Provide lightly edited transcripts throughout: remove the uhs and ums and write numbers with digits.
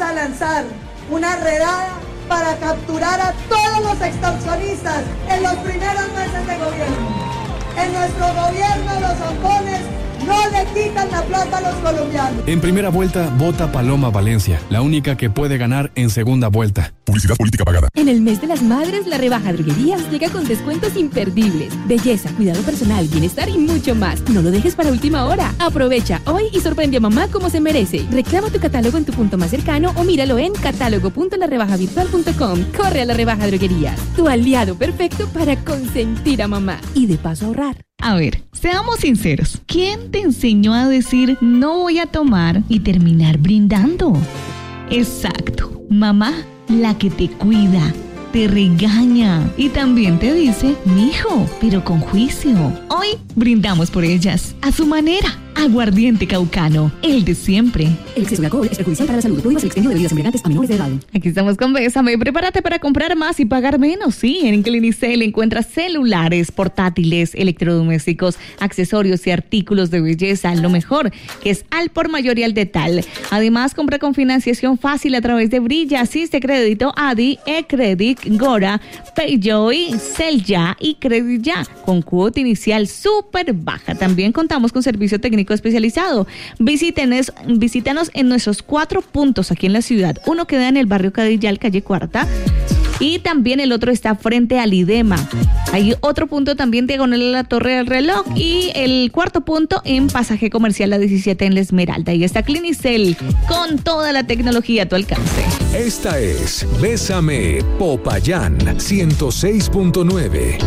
a lanzar una redada para capturar a todos los extorsionistas en los primeros meses de gobierno. En nuestro gobierno los zampones no le quitan la plata a los colombianos. En primera vuelta, vota Paloma Valencia, la única que puede ganar en segunda vuelta. Publicidad política pagada. En el mes de las madres, la rebaja Droguerías llega con descuentos imperdibles. Belleza, cuidado personal, bienestar y mucho más. No lo dejes para última hora. Aprovecha hoy y sorprende a mamá como se merece. Reclama tu catálogo en tu punto más cercano o míralo en catálogo.larebajavirtual.com. Corre a la rebaja Droguerías, tu aliado perfecto para consentir a mamá y de paso ahorrar. A ver, seamos sinceros. ¿Quién te enseñó a decir no voy a tomar y terminar brindando? Exacto, mamá, la que te cuida, te regaña y también te dice, mijo, pero con juicio. Hoy brindamos por ellas, a su manera. Aguardiente Caucano, el de siempre. El exceso de alcohol es perjudicial para la salud. Prohíbas el expendio de bebidas embriagantes a menores de edad. Aquí estamos con Bésame. Prepárate para comprar más y pagar menos. Sí, en Clinicel encuentras celulares, portátiles, electrodomésticos, accesorios y artículos de belleza. Lo mejor, que es al por mayor y al detal. Además, compra con financiación fácil a través de Brilla, Asiste Crédito, Adi, eCredit, Gora, Payjoy, Celya y Credit Ya, con cuota inicial súper baja. También contamos con servicio técnico especializado. Visítanos en nuestros 4 puntos aquí en la ciudad. Uno queda en el barrio Cadillal, calle Cuarta, y también el otro está frente al IDEMA. Hay otro punto también diagonal a la Torre del Reloj y el cuarto punto en Pasaje Comercial La 17 en La Esmeralda. Ahí está Clinicel con toda la tecnología a tu alcance. Esta es Bésame Popayán 106.9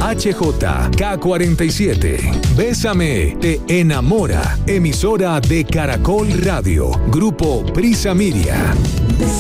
HJK47. Bésame te enamora. Emisora de Caracol Radio. Grupo Prisa Miria.